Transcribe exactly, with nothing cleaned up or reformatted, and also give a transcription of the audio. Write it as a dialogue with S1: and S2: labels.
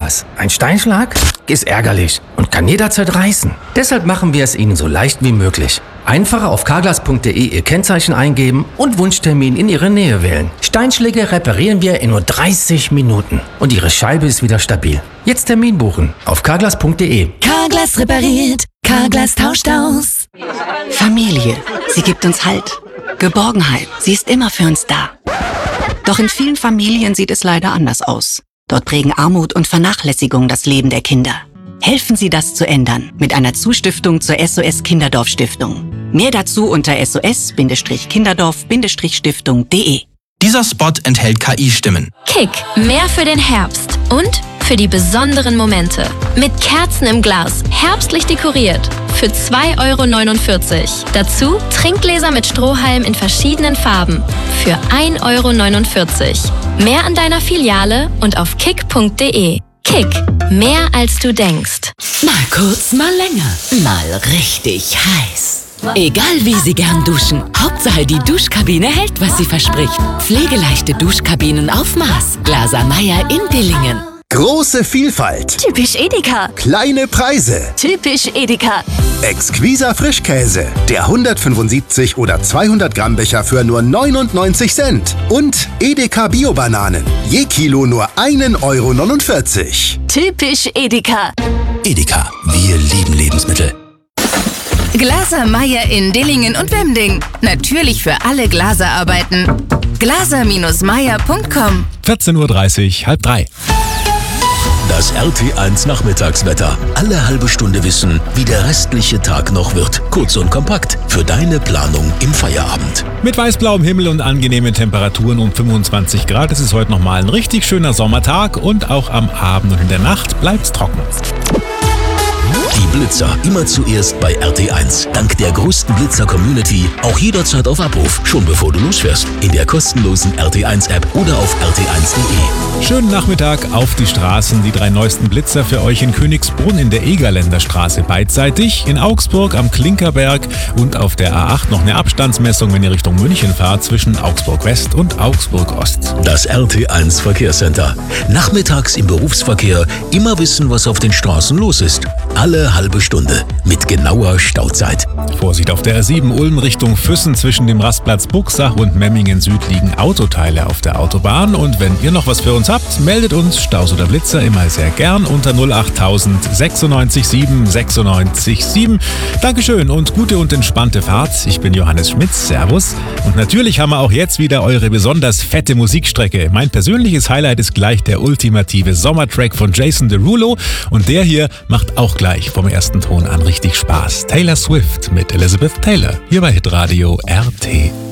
S1: Karglas. Ein Steinschlag ist ärgerlich und kann jederzeit reißen. Deshalb machen wir es Ihnen so leicht wie möglich. Einfach auf carglass punkt de Ihr Kennzeichen eingeben und Wunschtermin in Ihre Nähe wählen. Steinschläge reparieren wir in nur dreißig Minuten und Ihre Scheibe ist wieder stabil. Jetzt Termin buchen auf carglass punkt de.
S2: Carglass repariert, Carglass tauscht aus.
S3: Familie, sie gibt uns Halt. Geborgenheit, sie ist immer für uns da. Doch in vielen Familien sieht es leider anders aus. Dort prägen Armut und Vernachlässigung das Leben der Kinder. Helfen Sie, das zu ändern mit einer Zustiftung zur S O S Kinderdorf Stiftung. Mehr dazu unter s o s kinderdorf stiftung punkt de.
S4: Dieser Spot enthält K I-Stimmen.
S5: Kick, mehr für den Herbst und für die besonderen Momente. Mit Kerzen im Glas, herbstlich dekoriert. Für zwei Euro neunundvierzig. Dazu Trinkgläser mit Strohhalm in verschiedenen Farben. Für ein Euro neunundvierzig. Mehr an deiner Filiale und auf kick punkt de. Kick, mehr als du denkst.
S2: Mal kurz, mal länger, mal richtig heiß. Egal wie Sie gern duschen, Hauptsache die Duschkabine hält, was sie verspricht. Pflegeleichte Duschkabinen auf Maß. Glaser Meyer in Dillingen.
S6: Große Vielfalt.
S2: Typisch Edeka.
S6: Kleine Preise.
S2: Typisch Edeka.
S6: Exquiser Frischkäse. Der hundertfünfundsiebzig oder zweihundert Gramm Becher für nur neunundneunzig Cent. Und Edeka Bio-Bananen. Je Kilo nur ein Euro neunundvierzig.
S2: Typisch Edeka.
S4: Edeka, wir lieben Lebensmittel.
S7: Glaser Meyer in Dillingen und Wemding. Natürlich für alle Glaserarbeiten. glaser Meyer punkt com.
S8: vierzehn Uhr dreißig, halb drei.
S9: Das R T eins Nachmittagswetter. Alle halbe Stunde wissen, wie der restliche Tag noch wird. Kurz und kompakt für deine Planung im Feierabend.
S8: Mit weißblauem Himmel und angenehmen Temperaturen um fünfundzwanzig Grad ist es heute nochmal ein richtig schöner Sommertag und auch am Abend und in der Nacht bleibt's trocken.
S9: Die Blitzer immer zuerst bei R T eins. Dank der größten Blitzer-Community auch jederzeit auf Abruf, schon bevor du losfährst. In der kostenlosen R T eins App oder auf r t eins punkt de.
S8: Schönen Nachmittag auf die Straßen. Die drei neuesten Blitzer für euch in Königsbrunn in der Egerländer Straße beidseitig, in Augsburg am Klinkerberg und auf der A acht noch eine Abstandsmessung, wenn ihr Richtung München fahrt, zwischen Augsburg West und Augsburg Ost.
S9: Das R T eins Verkehrscenter. Nachmittags im Berufsverkehr immer wissen, was auf den Straßen los ist. Alle halbe Stunde mit genauer Stauzeit.
S8: Vorsicht auf der R sieben Ulm Richtung Füssen zwischen dem Rastplatz Buchsach und Memmingen Süd liegen Autoteile auf der Autobahn. Und wenn ihr noch was für uns habt, meldet uns Staus oder Blitzer immer sehr gern unter null acht tausend sechsundneunzig sieben sechsundneunzig sieben. Dankeschön und gute und entspannte Fahrt. Ich bin Johannes Schmitz. Servus. Und natürlich haben wir auch jetzt wieder eure besonders fette Musikstrecke. Mein persönliches Highlight ist gleich der ultimative Sommertrack von Jason Derulo. Und der hier macht auch gleich vom ersten Ton an richtig Spaß. Taylor Swift mit Elizabeth Taylor. Hier bei Hitradio R T.